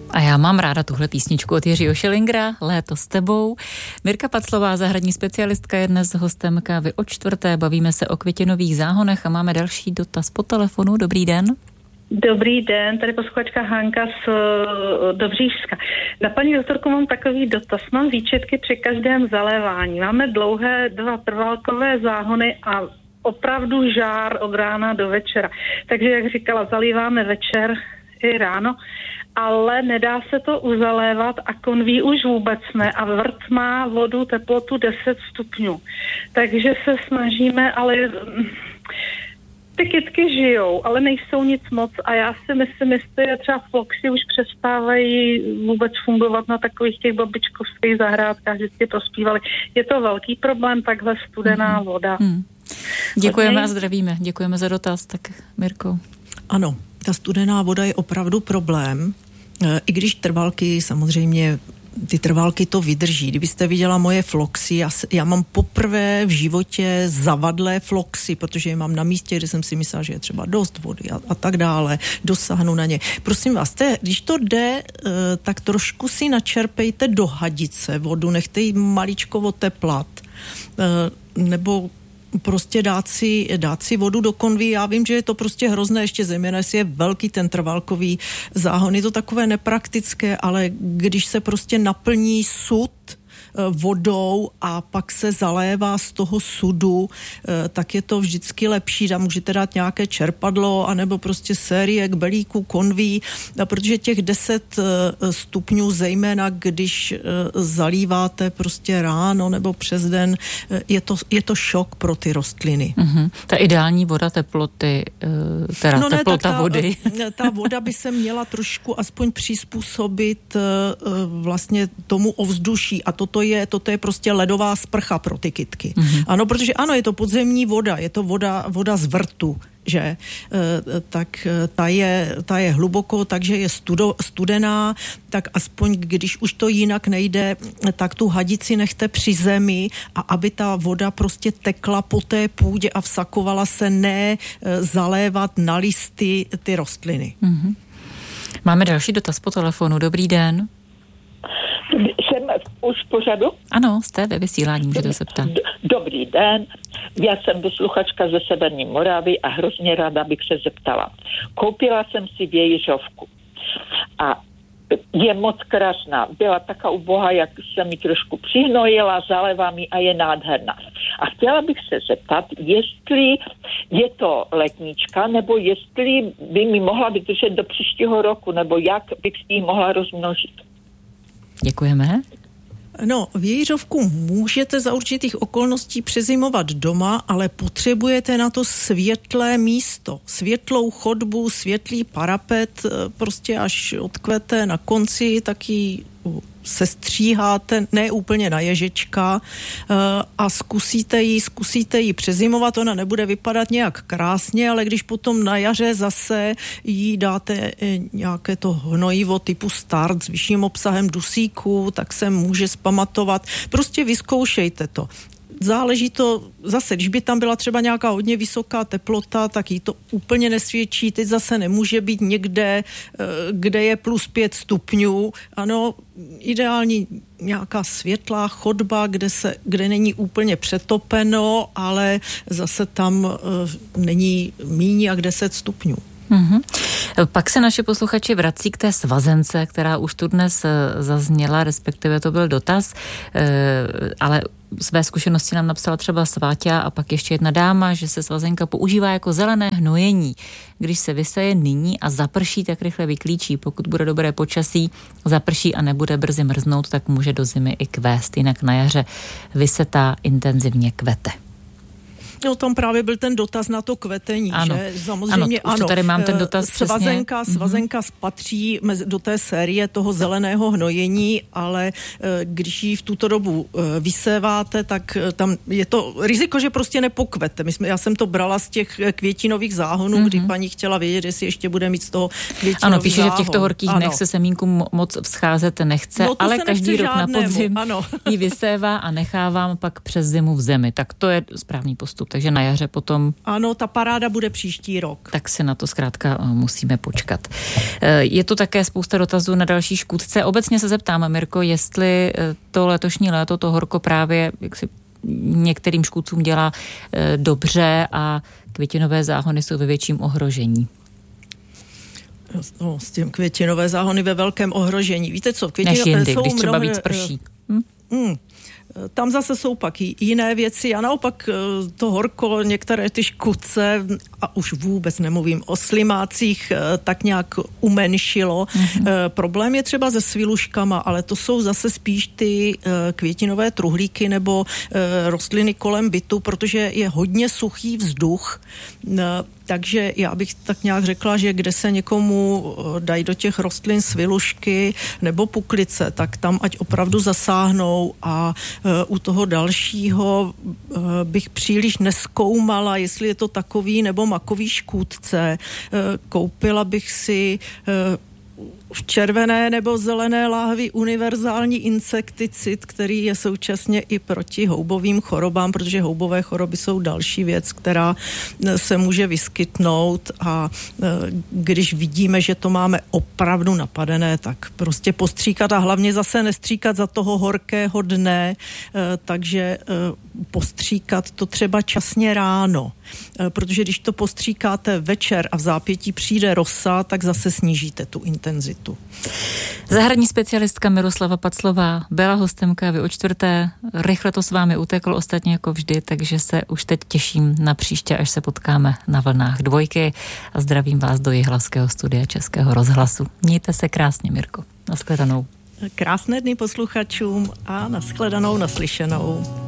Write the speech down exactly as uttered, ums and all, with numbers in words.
A já mám ráda tuhle písničku od Jiřího Schillingera, Léto s tebou. Mirka Paclová, zahradní specialistka, je dnes hostem Kávy o čtvrté. Bavíme se o květinových záhonech a máme další dotaz po telefonu. Dobrý den. Dobrý den, tady posluchačka Hanka z uh, Dobříšska. Na paní doktorku mám takový dotaz. Mám výčetky při každém zalévání. Máme dlouhé dva trvalkové záhony a opravdu žár od rána do večera. Takže, jak říkala, zalíváme večer i ráno, ale nedá se to uzalévat a konví už vůbec ne a vrt má vodu teplotu deset stupňů. Takže se snažíme, ale ty kytky žijou, ale nejsou nic moc a já si myslím, jestli třeba floxy už přestávají vůbec fungovat na takových těch babičkovských zahrádkách, vždycky prospívali. Je to velký problém, takhle studená voda. Hmm. Děkujeme a zdravíme. Děkujeme za dotaz. Tak Mirko. Ano, ta studená voda je opravdu problém, i když trvalky samozřejmě ty trvalky to vydrží. Kdybyste viděla moje floxy, já, já mám poprvé v životě zavadlé floxy, protože je mám na místě, kde jsem si myslela, že je třeba dost vody a, a tak dále. Dosáhnu na ně. Prosím vás, te, když to jde, tak trošku si načerpejte do hadice vodu, nechte ji maličko oteplat, nebo prostě dát si, dát si vodu do konví. Já vím, že je to prostě hrozné, ještě zejména, jestli je velký ten trvalkový záhon. Je to takové nepraktické, ale když se prostě naplní sud vodou a pak se zalévá z toho sudu, tak je to vždycky lepší. Tam můžete dát nějaké čerpadlo, anebo prostě série belíků, konví, protože těch deset stupňů, zejména když zalíváte prostě ráno nebo přes den, je to, je to šok pro ty rostliny. Mm-hmm. Ta ideální voda teploty, teda no ne, teplota ta, vody. Ta voda by se měla trošku aspoň přizpůsobit vlastně tomu ovzduší a toto je, toto je prostě ledová sprcha pro ty kytky. Mm-hmm. Ano, protože ano, je to podzemní voda, je to voda, voda z vrtu, že? E, tak ta je, ta je hluboko, takže je studo, studená, tak aspoň když už to jinak nejde, tak tu hadici nechte při zemi a aby ta voda prostě tekla po té půdě a vsakovala se, ne zalévat na listy ty rostliny. Mm-hmm. Máme další dotaz po telefonu. Dobrý den. Jsem už v pořadu? Ano, jste ve vysílání, můžete se ptát. Dobrý den, já jsem posluchačka ze Severní Moravy a hrozně ráda bych se zeptala. Koupila jsem si vějířovku a je moc krásná. Byla taká ubohá, jak jsem mi trošku přihnojila, zalévám ji a je nádherná. A chtěla bych se zeptat, jestli je to letnička, nebo jestli by mi mohla vydržet do příštího roku, nebo jak bych si ji mohla rozmnožit. Děkujeme. No, vějířovku můžete za určitých okolností přezimovat doma, ale potřebujete na to světlé místo, světlou chodbu, světlý parapet, prostě až odkvete na konci, taky sestříháte, ne úplně na ježička, a zkusíte ji, zkusíte ji přezimovat, ona nebude vypadat nějak krásně, ale když potom na jaře zase jí dáte nějaké to hnojivo typu start s vyšším obsahem dusíku, tak se může zpamatovat. Prostě vyzkoušejte to. Záleží to zase, když by tam byla třeba nějaká hodně vysoká teplota, tak jí to úplně nesvědčí. Teď zase nemůže být někde, kde je plus pět stupňů. Ano, ideální nějaká světlá chodba, kde se, kde není úplně přetopeno, ale zase tam uh, není míň jak deset stupňů. Mm-hmm. Pak se naše posluchači vrací k té svazence, která už tu dnes zazněla, respektive to byl dotaz, ale své zkušenosti nám napsala třeba Sváťa a pak ještě jedna dáma, že se svazenka používá jako zelené hnojení. Když se vyseje nyní a zaprší, tak rychle vyklíčí. Pokud bude dobré počasí, zaprší a nebude brzy mrznout, tak může do zimy i kvést. Jinak na jaře vysetá, intenzivně kvete. No, tam právě byl ten dotaz na to kvetení, ano. že? Samozřejmě ano. ano. Tady mám ten dotaz svazenka, přesně. Svazenka mm-hmm. patří do té série toho zeleného hnojení, ale když ji v tuto dobu vyséváte, tak tam je to riziko, že prostě nepokvete. My jsme, já jsem to brala z těch květinových záhonů, mm-hmm. kdy paní chtěla vědět, jestli ještě bude mít z toho květinový Ano, píše, záhon. že v těchto horkých dnech se semínku moc vzcházet nechce, no ale každý rok žádnému. na podzim ano. ji vysévá a nechávám pak přes zimu v zemi. Tak to je správný postup. takže na jaře potom... Ano, ta paráda bude příští rok. Tak si na to zkrátka musíme počkat. Je to také spousta dotazů na další škůdce. Obecně se zeptám, Mirko, jestli to letošní léto, to horko právě, jak si některým škůdcům dělá dobře a květinové záhony jsou ve větším ohrožení. No, s tím květinové záhony ve velkém ohrožení. Víte co? Květinové Než jindy, jsou když třeba mnohé, víc prší. Hm? Hmm. Tam zase jsou pak jiné věci a naopak to horko, některé ty škůdce, a už vůbec nemluvím o slimácích, tak nějak umenšilo. Mm-hmm. Problém je třeba se sviluškama, ale to jsou zase spíš ty květinové truhlíky nebo rostliny kolem bytu, protože je hodně suchý vzduch. Takže já bych tak nějak řekla, že kde se někomu dají do těch rostlin svilušky nebo puklice, tak tam ať opravdu zasáhnou a u toho dalšího bych příliš nezkoumala, jestli je to takový nebo makový škůdce. Koupila bych si v červené nebo zelené láhvi univerzální insekticid, který je současně i proti houbovým chorobám, protože houbové choroby jsou další věc, která se může vyskytnout a když vidíme, že to máme opravdu napadené, tak prostě postříkat a hlavně zase nestříkat za toho horkého dne, takže postříkat to třeba časně ráno, protože když to postříkáte večer a v zápětí přijde rosa, tak zase snížíte tu intenzitu. Zahradní specialistka Miroslava Paclová byla hostem Kávy o čtvrté. Rychle to s vámi uteklo, ostatně jako vždy, takže se už teď těším na příště, až se potkáme na vlnách dvojky a zdravím vás do Jihlavského studia Českého rozhlasu. Mějte se krásně, Mirko. Nashledanou. Krásné dny posluchačům a nashledanou, naslyšenou.